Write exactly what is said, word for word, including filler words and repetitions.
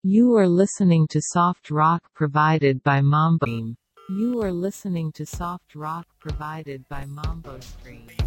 You are listening to soft rock provided by Mambo. You are listening to soft rock provided by Mambo Stream.